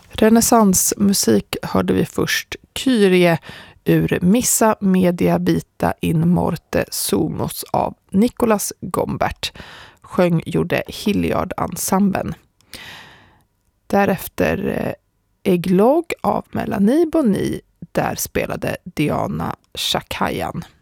Renässansmusik hörde vi först Kyrie ur Missa Media Vita in Morte Sumus av Nicolas Gombert. Gjorde Hilliard-ensemblen. Därefter Eglog av Melanie Boni. Där spelade Diana Chakayan.